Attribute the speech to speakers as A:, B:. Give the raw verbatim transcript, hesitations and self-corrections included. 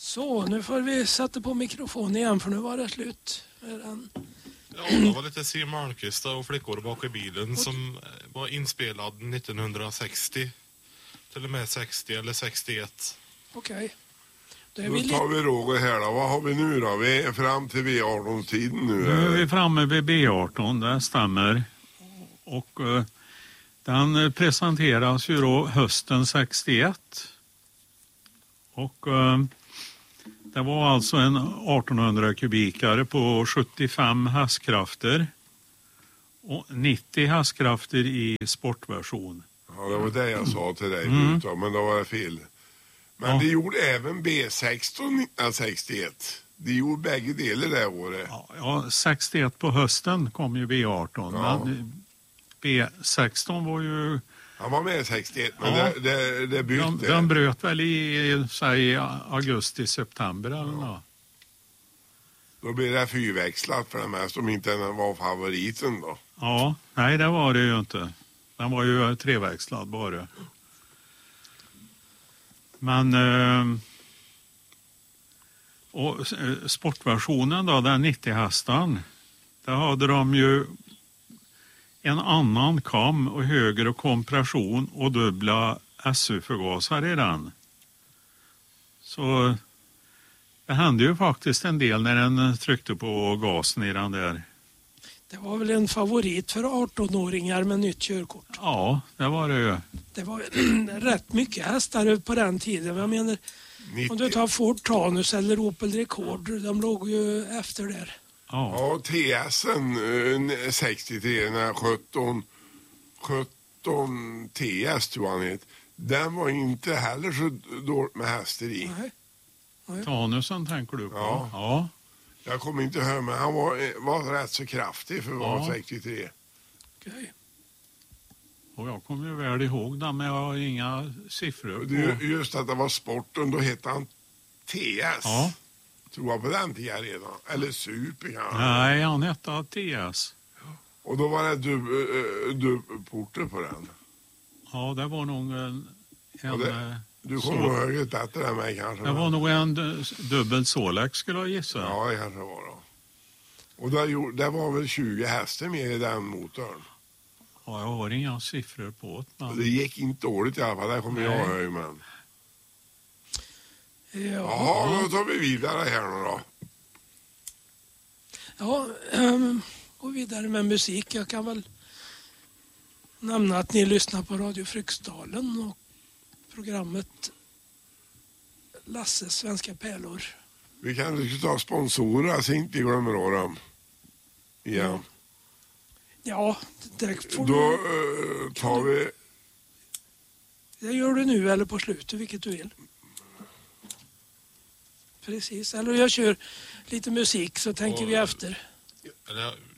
A: Så, nu får vi sätta på mikrofonen igen för nu var det slut. Den...
B: Ja, det var lite Siw Malmkvist och Flickor bak i bilen som var inspelad nittonhundrasextio. Till och med sextio eller sextioett.
A: Okej.
C: Okay. Då tar vi Roger här då. Vad har vi nu då? Vi är fram till V arton-tiden nu.
D: Nu är vi framme vid B arton, det stämmer. Och uh, den presenteras ju då hösten sextioett. Och uh, det var alltså en artonhundra kubikare på sjuttiofem hästkrafter. Och nittio hästkrafter i sportversion.
C: Ja, det var det jag sa till dig,
D: Mm.
C: Bruta, men då var det fel. Men ja. Det gjorde även B sexton nittonhundrasextioett. Det gjorde bägge delar det året.
D: Ja, ja, sextioett på hösten kom ju B arton.
C: Ja.
D: Men B sexton var ju...
C: Han var med sextioett, men
D: ja,
C: det, det, det bytte.
D: De, de bröt väl i, säg, augusti, september eller ja. något.
C: Då blir det fyrväxlat för det mest, om inte den var favoriten då.
D: Ja, nej det var det ju inte. Den var ju treväxlad bara. Men eh, och sportversionen då, den nittio hästan, där hade de ju en annan kam och högre kompression och dubbla S U-förgasare i den. Så det hände ju faktiskt en del när den tryckte på gasen i den där.
A: Det var väl en favorit för artonåringar med nytt körkort.
D: Ja, det var det ju.
A: Det var rätt mycket hästar på den tiden. Jag menar, nittio om du tar Ford Taunus eller Opel Rekord, de låg ju efter där.
C: Ja, ja T S:en sextiotre, sjutton, sjutton T S tror han het. Den var inte heller så dåligt med hästar i.
A: Nej. Nej.
D: Tanusen tänker du på?
C: Ja.
D: ja.
C: Jag kommer inte ihåg, men han var, var rätt så kraftig för att vara ja. sextiotre.
A: Okej. Okay.
D: Och jag kommer ju väl ihåg det, men jag har inga siffror på.
C: Du, just att det var sporten, då hette han T S.
D: Ja.
C: Tror jag på den tiden redan. Eller Super kanske.
D: Nej, han hette T S.
C: Och då var det dubbelporter på den.
D: Ja, det var nog en... en
C: det, du kommer ihåg bättre än mig kanske.
D: Det var nog en dubbel Solex skulle jag gissa.
C: Ja, det kanske var då. Och det, det var väl tjugo hästar med i den motorn.
D: Ja, jag har inga siffror på det. Men...
C: Det gick inte dåligt i alla fall, det kommer Nej. jag ihåg, men...
A: Ja.
C: Jaha, då tar vi vidare här nu då.
A: Ja, ähm, gå vidare med musik. Jag kan väl nämna att ni lyssnar på Radio Fryksdalen och programmet Lasses svenska pärlor.
C: Vi kan ju ta sponsorer så inte glömmer dem. Igen.
A: Ja, det får
C: Då
A: du...
C: uh, tar vi...
A: Det gör du nu eller på slutet, vilket du vill. Precis, eller jag kör lite musik så tänker och, vi efter.
B: Eller,